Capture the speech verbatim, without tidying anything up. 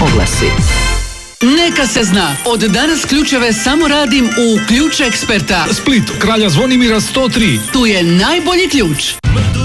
oglasi. Neka se zna, od danas ključeve samo radim u Ključ Eksperta. Split, Kralja Zvonimira sto tri. Tu je najbolji ključ.